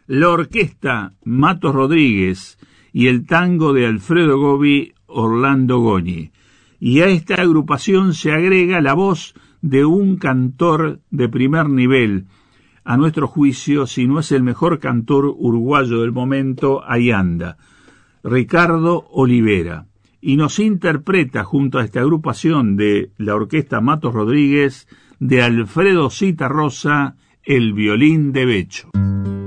la orquesta Matos Rodríguez y el tango de Alfredo Gobi, Orlando Goñi. Y a esta agrupación se agrega la voz de un cantor de primer nivel. A nuestro juicio, si no es el mejor cantor uruguayo del momento, ahí anda, Ricardo Olivera. Y nos interpreta junto a esta agrupación de la orquesta Matos Rodríguez, de Alfredo Citarrosa, el violín de Becho.